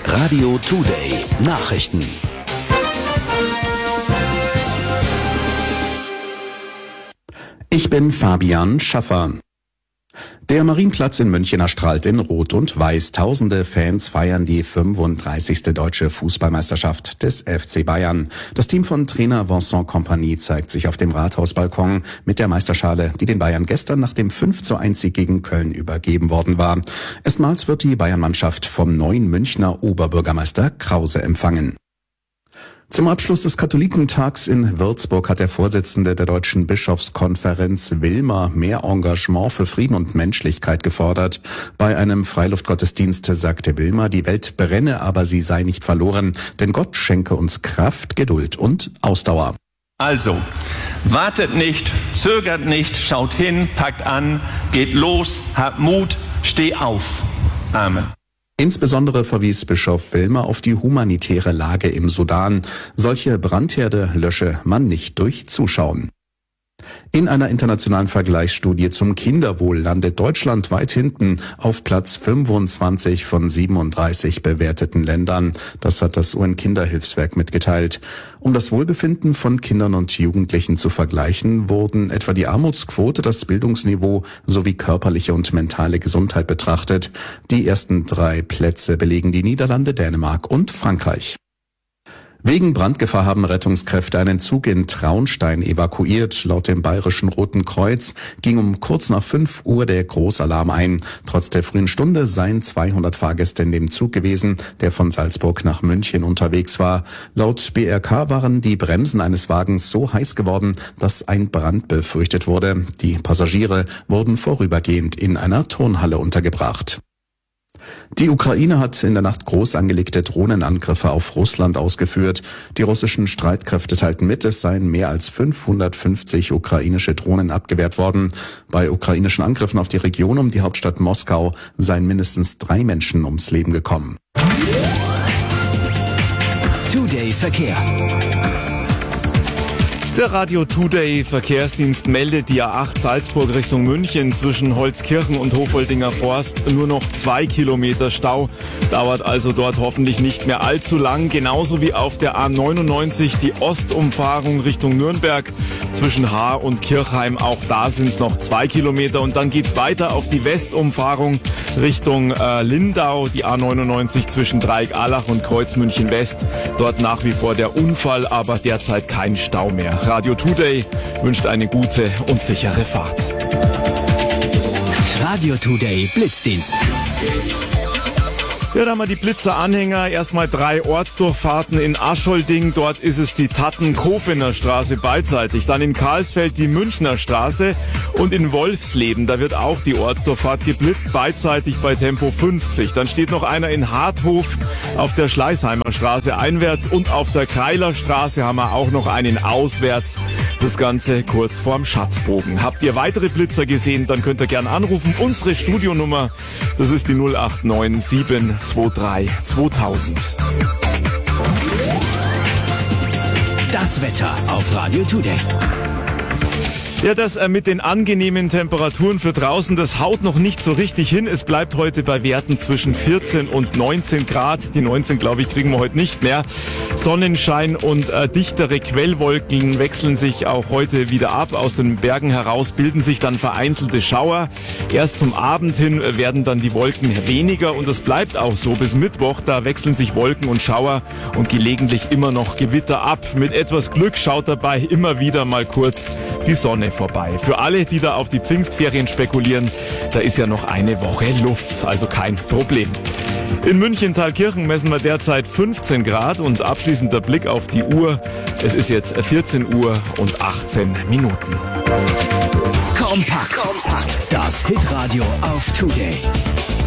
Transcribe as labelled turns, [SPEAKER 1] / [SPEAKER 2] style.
[SPEAKER 1] Radio Today Nachrichten.
[SPEAKER 2] Ich bin Fabian Schaffer. Der Marienplatz in München erstrahlt in Rot und Weiß. Tausende Fans feiern die 35. deutsche Fußballmeisterschaft des FC Bayern. Das Team von Trainer Vincent Kompany zeigt sich auf dem Rathausbalkon mit der Meisterschale, die den Bayern gestern nach dem 5:1 gegen Köln übergeben worden war. Erstmals wird die Bayern-Mannschaft vom neuen Münchner Oberbürgermeister Krause empfangen. Zum Abschluss des Katholikentags in Würzburg hat der Vorsitzende der Deutschen Bischofskonferenz Wilmer mehr Engagement für Frieden und Menschlichkeit gefordert. Bei einem Freiluftgottesdienst sagte Wilmer, die Welt brenne, aber sie sei nicht verloren, denn Gott schenke uns Kraft, Geduld und Ausdauer.
[SPEAKER 3] Also, wartet nicht, zögert nicht, schaut hin, packt an, geht los, habt Mut, steh auf. Amen.
[SPEAKER 2] Insbesondere verwies Bischof Wilmer auf die humanitäre Lage im Sudan. Solche Brandherde lösche man nicht durch Zuschauen. In einer internationalen Vergleichsstudie zum Kinderwohl landet Deutschland weit hinten auf Platz 25 von 37 bewerteten Ländern. Das hat das UN-Kinderhilfswerk mitgeteilt. Um das Wohlbefinden von Kindern und Jugendlichen zu vergleichen, wurden etwa die Armutsquote, das Bildungsniveau sowie körperliche und mentale Gesundheit betrachtet. Die ersten 3 Plätze belegen die Niederlande, Dänemark und Frankreich. Wegen Brandgefahr haben Rettungskräfte einen Zug in Traunstein evakuiert. Laut dem Bayerischen Roten Kreuz ging um kurz nach 5 Uhr der Großalarm ein. Trotz der frühen Stunde seien 200 Fahrgäste in dem Zug gewesen, der von Salzburg nach München unterwegs war. Laut BRK waren die Bremsen eines Wagens so heiß geworden, dass ein Brand befürchtet wurde. Die Passagiere wurden vorübergehend in einer Turnhalle untergebracht. Die Ukraine hat in der Nacht groß angelegte Drohnenangriffe auf Russland ausgeführt. Die russischen Streitkräfte teilten mit, es seien mehr als 550 ukrainische Drohnen abgewehrt worden. Bei ukrainischen Angriffen auf die Region um die Hauptstadt Moskau seien mindestens 3 Menschen ums Leben gekommen.
[SPEAKER 1] Today Verkehr.
[SPEAKER 4] Der Radio Today Verkehrsdienst meldet die A8 Salzburg Richtung München zwischen Holzkirchen und Hofoldinger Forst nur noch 2 Kilometer Stau. Dauert also dort hoffentlich nicht mehr allzu lang. Genauso wie auf der A99 die Ostumfahrung Richtung Nürnberg zwischen Haar und Kirchheim. Auch da sind es noch 2 Kilometer. Und dann geht's weiter auf die Westumfahrung Richtung Lindau. Die A99 zwischen Dreieck-Allach und Kreuz München West. Dort nach wie vor der Unfall, aber derzeit kein Stau mehr. Radio Today wünscht eine gute und sichere Fahrt.
[SPEAKER 1] Radio Today Blitzdienst.
[SPEAKER 4] Ja, da haben wir die Blitzer-Anhänger. Erstmal 3 Ortsdurchfahrten in Aschholding. Dort ist es die Tatten-Kofener Straße beidseitig. Dann in Karlsfeld die Münchner Straße. Und in Wolfsleben, da wird auch die Ortsdurchfahrt geblitzt, beidseitig bei Tempo 50. Dann steht noch einer in Harthof auf der Schleißheimer Straße einwärts. Und auf der Kreiler Straße haben wir auch noch einen auswärts. Das Ganze kurz vorm Schatzbogen. Habt ihr weitere Blitzer gesehen, dann könnt ihr gern anrufen. Unsere Studionummer, das ist die 0897 23 2000.
[SPEAKER 1] Das Wetter auf Radio Today.
[SPEAKER 4] Ja, das mit den angenehmen Temperaturen für draußen, das haut noch nicht so richtig hin. Es bleibt heute bei Werten zwischen 14 und 19 Grad. Die 19, glaube ich, kriegen wir heute nicht mehr. Sonnenschein und dichtere Quellwolken wechseln sich auch heute wieder ab. Aus den Bergen heraus bilden sich dann vereinzelte Schauer. Erst zum Abend hin werden dann die Wolken weniger und es bleibt auch so bis Mittwoch. Da wechseln sich Wolken und Schauer und gelegentlich immer noch Gewitter ab. Mit etwas Glück schaut dabei immer wieder mal kurz die Sonne vorbei. Für alle, die da auf die Pfingstferien spekulieren, da ist ja noch eine Woche Luft, also kein Problem. In München-Thalkirchen messen wir derzeit 15 Grad und abschließender Blick auf die Uhr. Es ist jetzt 14 Uhr und 18 Minuten.
[SPEAKER 1] Kompakt. Das Hitradio auf Today.